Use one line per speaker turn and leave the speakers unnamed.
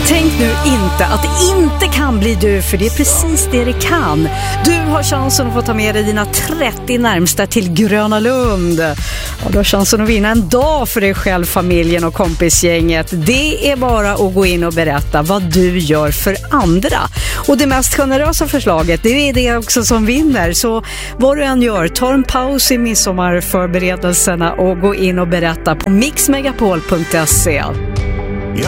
Tänk nu inte att det inte kan bli du, för det är precis det det kan. Du har chansen att få ta med dig dina 30 närmsta till Gröna Lund. Och du har chansen att vinna en dag för dig själv, familjen och kompisgänget. Det är bara att gå in och berätta vad du gör för andra. Och det mest generösa förslaget, det är det också som vinner. Så vad du än gör, ta en paus i midsommarförberedelserna och gå in och berätta på mixmegapol.se.